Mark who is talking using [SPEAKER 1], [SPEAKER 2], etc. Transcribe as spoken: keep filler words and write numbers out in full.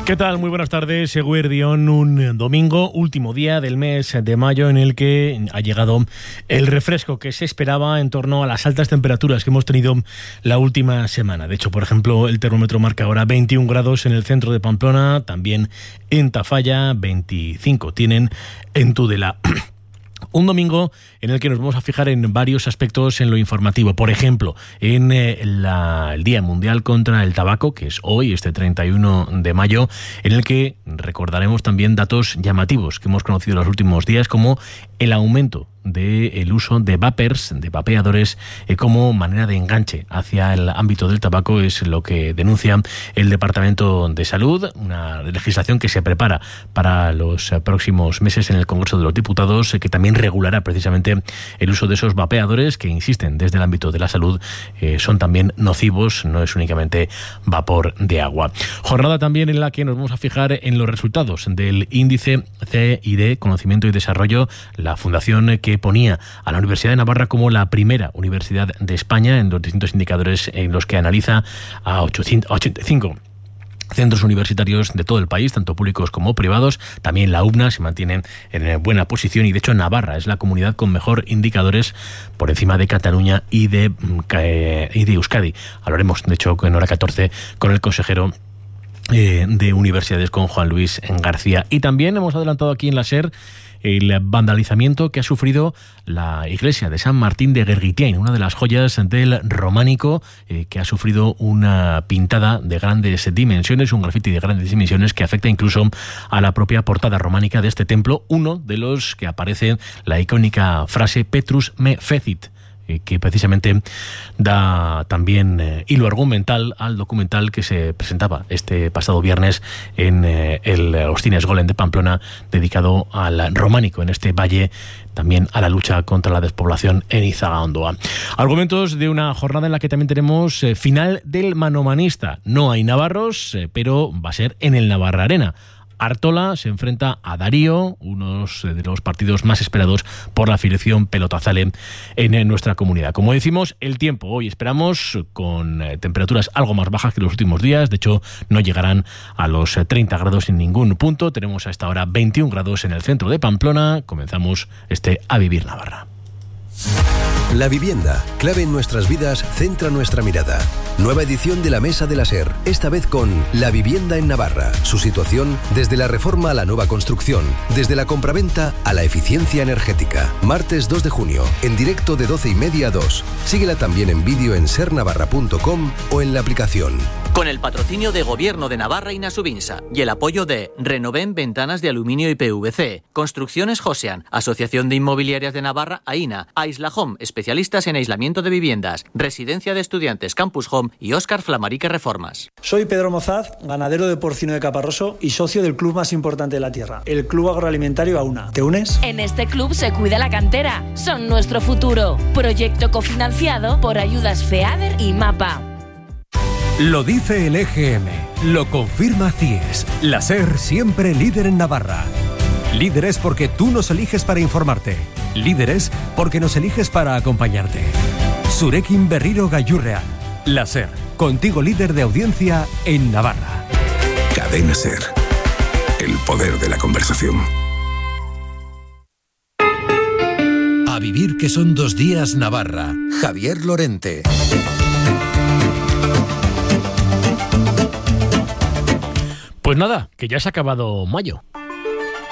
[SPEAKER 1] ¿Qué tal? Muy buenas tardes, Eguerdión. Un domingo, último día del mes de mayo, en el que ha llegado el refresco que se esperaba en torno a las altas temperaturas que hemos tenido la última semana. De hecho, por ejemplo, el termómetro marca ahora veintiún grados en el centro de Pamplona, también en Tafalla, veinticinco tienen en Tudela. Un domingo en el que nos vamos a fijar en varios aspectos en lo informativo. Por ejemplo, en eh, la, el Día Mundial contra el Tabaco, que es hoy, este treinta y uno de mayo, en el que recordaremos también datos llamativos que hemos conocido en los últimos días, como el aumento del uso de vapers, de vapeadores, eh, como manera de enganche hacia el ámbito del tabaco. Es lo que denuncia el Departamento de Salud, una legislación que se prepara para los próximos meses en el Congreso de los Diputados, eh, que también regulará precisamente el uso de esos vapeadores que, insisten, desde el ámbito de la salud eh, son también nocivos, no es únicamente vapor de agua. Jornada también en la que nos vamos a fijar en los resultados del índice C I D, Conocimiento y Desarrollo, la fundación que ponía a la Universidad de Navarra como la primera universidad de España en los distintos indicadores en los que analiza a ochenta y cinco centros universitarios de todo el país, tanto públicos como privados. También la U B N A se mantiene en buena posición y, de hecho, Navarra es la comunidad con mejor indicadores por encima de Cataluña y de, y de Euskadi. Hablaremos, de hecho, en hora catorce con el consejero eh, de Universidades, con Juan Luis García. Y también hemos adelantado aquí en la SER el vandalizamiento que ha sufrido la iglesia de San Martín de Guerguitiain, una de las joyas del románico, eh, que ha sufrido una pintada de grandes dimensiones, un grafiti de grandes dimensiones que afecta incluso a la propia portada románica de este templo, uno de los que aparece la icónica frase Petrus me fecit, que precisamente da también eh, hilo argumental al documental que se presentaba este pasado viernes en eh, el Los Cines Golem de Pamplona, dedicado al románico en este valle, también a la lucha contra la despoblación en Izagaondoa. Argumentos de una jornada en la que también tenemos eh, final del manomanista. No hay navarros, eh, pero va a ser en el Navarra Arena. Artola se enfrenta a Darío, uno de los partidos más esperados por la afición pelotazale en nuestra comunidad. Como decimos, el tiempo hoy esperamos con temperaturas algo más bajas que los últimos días. De hecho, no llegarán a los treinta grados en ningún punto. Tenemos a esta hora veintiún grados en el centro de Pamplona. Comenzamos este A Vivir Navarra.
[SPEAKER 2] La vivienda, clave en nuestras vidas, centra nuestra mirada. Nueva edición de la Mesa de la SER, esta vez con La vivienda en Navarra. Su situación desde la reforma a la nueva construcción, desde la compraventa a la eficiencia energética. Martes dos de junio, en directo de doce y media a dos. Síguela también en vídeo en ser navarra punto com o en la aplicación.
[SPEAKER 3] Con el patrocinio de Gobierno de Navarra y Nasubinsa y el apoyo de Renoven Ventanas de Aluminio y P V C, Construcciones Josean, Asociación de Inmobiliarias de Navarra, AINA, Aisla Home, especialistas en aislamiento de viviendas, Residencia de Estudiantes Campus Home y Óscar Flamarique Reformas.
[SPEAKER 4] Soy Pedro Mozaz, ganadero de porcino de Caparroso y socio del club más importante de la tierra, el Club Agroalimentario AUNA. ¿Te unes?
[SPEAKER 5] En este club se cuida la cantera, son nuestro futuro. Proyecto cofinanciado por ayudas FEADER y MAPA.
[SPEAKER 6] Lo dice el E G M, lo confirma CIES, la SER siempre líder en Navarra. Líderes porque tú nos eliges para informarte. Líderes porque nos eliges para acompañarte. Zurekin Berriro Gaiurrean. La SER, contigo líder de audiencia en Navarra.
[SPEAKER 7] Cadena SER, el poder de la conversación.
[SPEAKER 8] A vivir que son dos días Navarra. Javier Lorente.
[SPEAKER 1] Pues nada, que ya se ha acabado mayo.